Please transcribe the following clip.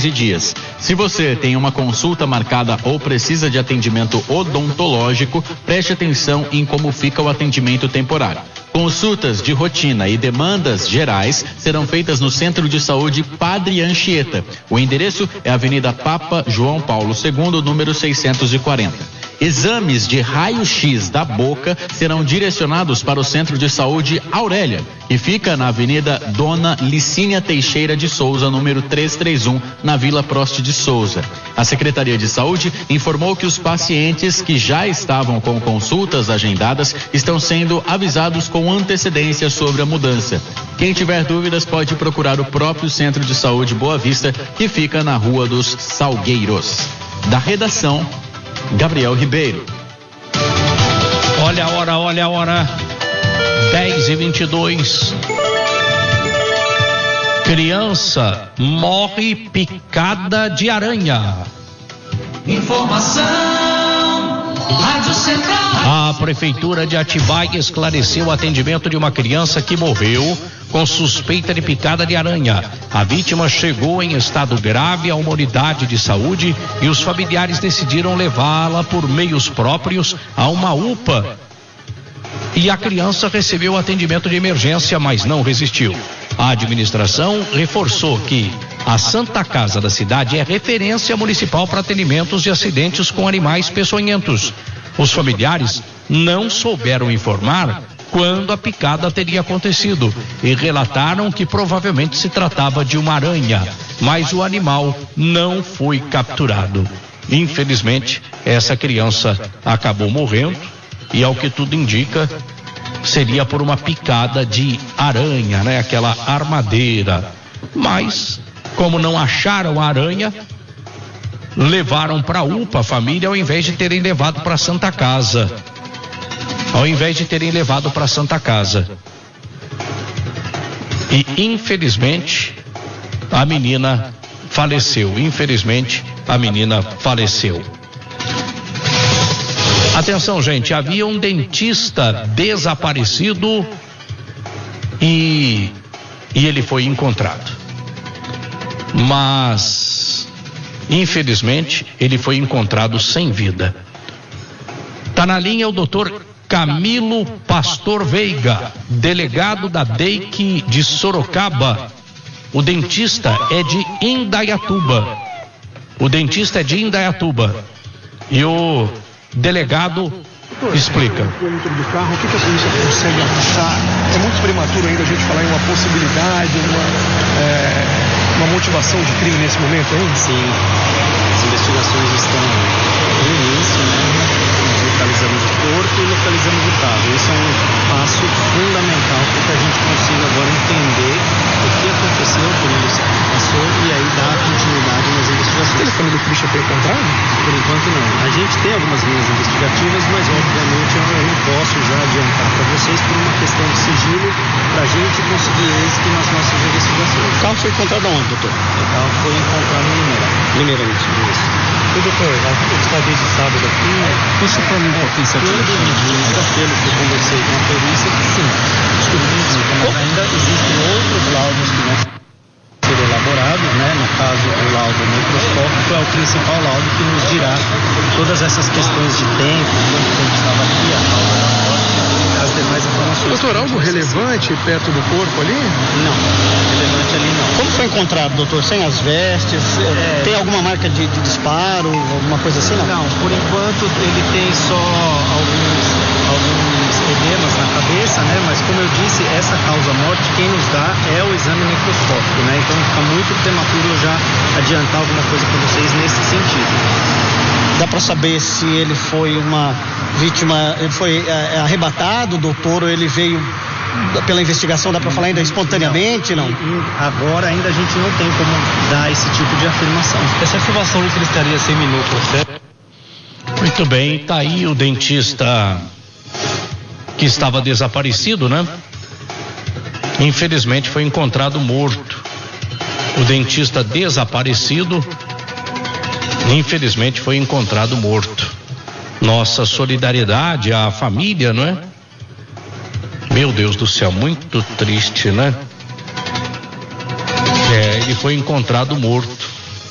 15 dias. Se você tem uma consulta marcada ou precisa de atendimento odontológico, preste atenção em como fica o atendimento temporário. Consultas de rotina e demandas gerais serão feitas no Centro de Saúde Padre Anchieta. O endereço é Avenida Papa João Paulo II, número 640. Exames de raio-x da boca serão direcionados para o Centro de Saúde Aurélia, que fica na Avenida Dona Licínia Teixeira de Souza, número 331, na Vila Prost de Souza. A Secretaria de Saúde informou que os pacientes que já estavam com consultas agendadas estão sendo avisados com antecedência sobre a mudança. Quem tiver dúvidas pode procurar o próprio Centro de Saúde Boa Vista, que fica na Rua dos Salgueiros. Da redação, Gabriel Ribeiro. Olha a hora. 10h22. Criança morre picada de aranha. Informação, Rádio Central. A Prefeitura de Atibaia esclareceu o atendimento de uma criança que morreu com suspeita de picada de aranha. A vítima chegou em estado grave a uma unidade de saúde e os familiares decidiram levá-la por meios próprios a uma UPA. E a criança recebeu atendimento de emergência, mas não resistiu. A administração reforçou que a Santa Casa da cidade é referência municipal para atendimentos de acidentes com animais peçonhentos. Os familiares não souberam informar quando a picada teria acontecido e relataram que provavelmente se tratava de uma aranha, mas o animal não foi capturado. Infelizmente, essa criança acabou morrendo e, ao que tudo indica, seria por uma picada de aranha, né? Aquela armadeira. Mas, como não acharam a aranha, levaram para a UPA a família ao invés de terem levado para a Santa Casa. E infelizmente a menina faleceu. Atenção, gente, havia um dentista desaparecido e ele foi encontrado. Mas infelizmente ele foi encontrado sem vida. Tá na linha o doutor Camilo Pastor Veiga, delegado da DEIC de Sorocaba. O dentista é de Indaiatuba. E o delegado explica. Dentro do carro, o que a polícia consegue achar? É muito prematuro ainda a gente falar em uma possibilidade, uma motivação de crime nesse momento ainda? Sim, as investigações estão no início, né? Localizamos o corpo e localizamos o carro. Isso é um passo fundamental para que a gente consiga agora entender o que aconteceu, por onde se passou e aí dar continuidade nas investigações. O telefone do Christian foi encontrado? Por enquanto não. A gente tem algumas linhas investigativas, mas obviamente eu não posso já adiantar para vocês por uma questão de sigilo para a gente conseguir êxito nas nossas investigações. O carro foi encontrado onde, doutor? O carro foi encontrado em Limeira. Isso. E doutor, está desde sábado aqui? Você falou um pouquinho certinho? Pelo que eu conversei com a perícia, que sim. Mas ainda existem outros laudos que vão ser elaborados, né? No caso, o laudo microscópico é o principal laudo que nos dirá todas essas questões de tempo, quanto tempo estava aqui, a causa da morte, as demais informações. Doutor, algo relevante perto do corpo ali? Não, relevante ali não. Como foi encontrado, doutor? Sem as vestes? Tem alguma marca de disparo, alguma coisa assim? Não, por enquanto ele tem só alguns edemas na cabeça, né? Mas como eu disse, essa causa-morte quem nos dá é o exame microscópico, né? Então fica muito prematuro eu já adiantar alguma coisa para vocês nesse sentido. Dá para saber se ele foi uma vítima, ele foi arrebatado, doutor, ou ele veio pela investigação, dá para falar ainda espontaneamente, não? Agora ainda a gente não tem como dar esse tipo de afirmação. Essa afirmação que ele estaria seminuco, certo? Muito bem, tá aí o dentista que estava desaparecido, né? Infelizmente foi encontrado morto. O dentista desaparecido, infelizmente foi encontrado morto. Nossa solidariedade à família, não é? Meu Deus do céu, muito triste, né? Ele foi encontrado morto.